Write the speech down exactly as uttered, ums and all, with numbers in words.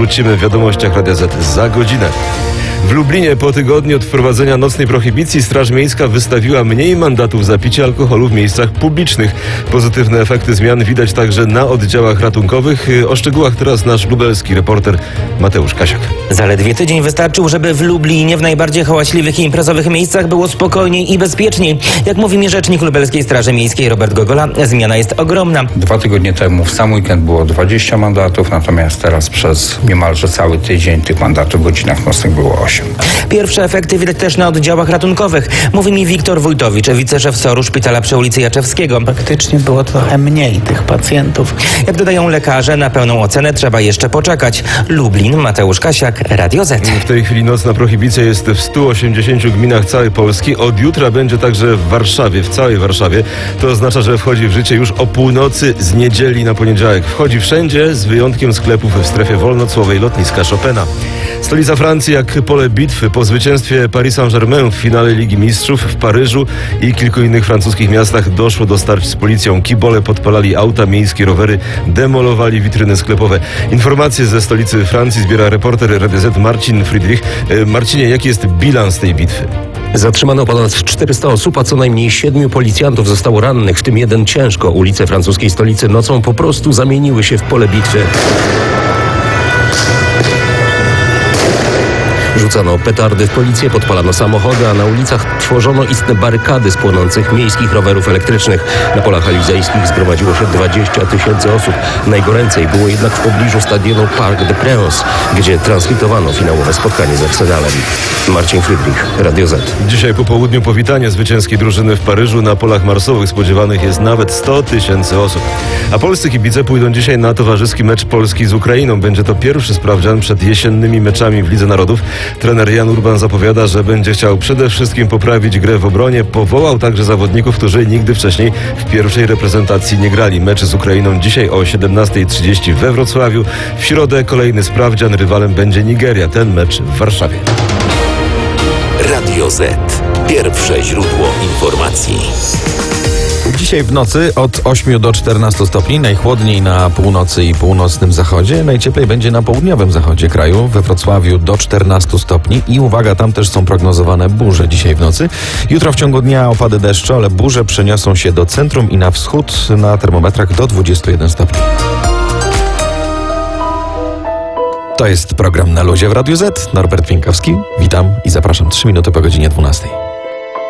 wrócimy w wiadomościach Radia Z za godzinę. W Lublinie po tygodniu od wprowadzenia nocnej prohibicji Straż Miejska wystawiła mniej mandatów za picie alkoholu w miejscach publicznych. Pozytywne efekty zmian widać także na oddziałach ratunkowych. O szczegółach teraz nasz lubelski reporter Mateusz Kasiak. Zaledwie tydzień wystarczył, żeby w Lublinie w najbardziej hałaśliwych i imprezowych miejscach było spokojniej i bezpieczniej. Jak mówi mi rzecznik Lubelskiej Straży Miejskiej Robert Gogola, zmiana jest ogromna. Dwa tygodnie temu w sam weekend było dwadzieścia mandatów, natomiast teraz przez niemalże cały tydzień tych mandatów w godzinach nocnych było osiem. Pierwsze efekty widać też na oddziałach ratunkowych. Mówi mi Wiktor Wójtowicz, wiceszef S O R-u szpitala przy ulicy Jaczewskiego. Faktycznie było trochę mniej tych pacjentów. Jak dodają lekarze, na pełną ocenę trzeba jeszcze poczekać. Lublin, Mateusz Kasiak, Radio Z. W tej chwili nocna prohibicja jest w stu osiemdziesięciu gminach całej Polski. Od jutra będzie także w Warszawie, w całej Warszawie. To oznacza, że wchodzi w życie już o północy z niedzieli na poniedziałek. Wchodzi wszędzie, z wyjątkiem sklepów w strefie wolnocłowej lotniska Chopina. Stolica Francji jak pole bitwy po zwycięstwie Paris Saint-Germain w finale Ligi Mistrzów w Paryżu i kilku innych francuskich miastach doszło do starć z policją. Kibole podpalali auta, miejskie rowery, demolowali witryny sklepowe. Informacje ze stolicy Francji zbiera reporter Radia Z Marcin Friedrich. Marcinie, jaki jest bilans tej bitwy? Zatrzymano ponad czterysta osób, a co najmniej siedmiu policjantów zostało rannych, w tym jeden ciężko. Ulice francuskiej stolicy nocą po prostu zamieniły się w pole bitwy. Rzucano petardy w policję, podpalano samochody, a na ulicach tworzono istne barykady z płonących miejskich rowerów elektrycznych. Na polach elizejskich zgromadziło się dwadzieścia tysięcy osób. Najgoręcej było jednak w pobliżu stadionu Parc des Princes, gdzie transmitowano finałowe spotkanie z Arsenalem. Marcin Friedrich, Radio Z. Dzisiaj po południu powitanie zwycięskiej drużyny w Paryżu. Na polach marsowych spodziewanych jest nawet sto tysięcy osób. A polscy kibice pójdą dzisiaj na towarzyski mecz Polski z Ukrainą. Będzie to pierwszy sprawdzian przed jesiennymi meczami w Lidze Narodów. Trener Jan Urban zapowiada, że będzie chciał przede wszystkim poprawić grę w obronie. Powołał także zawodników, którzy nigdy wcześniej w pierwszej reprezentacji nie grali. Mecz z Ukrainą dzisiaj o siedemnasta trzydzieści we Wrocławiu. W środę kolejny sprawdzian. Rywalem będzie Nigeria. Ten mecz w Warszawie. Radio Z. Pierwsze źródło informacji. Dzisiaj w nocy od ośmiu do czternastu stopni, najchłodniej na północy i północnym zachodzie, najcieplej będzie na południowym zachodzie kraju, we Wrocławiu do czternastu stopni i uwaga, tam też są prognozowane burze dzisiaj w nocy. Jutro w ciągu dnia opady deszczu, ale burze przeniosą się do centrum i na wschód, na termometrach do dwudziestu jeden stopni. To jest program Na Luzie w Radiu Z. Norbert Pienkowski. Witam i zapraszam trzy minuty po godzinie dwunastej.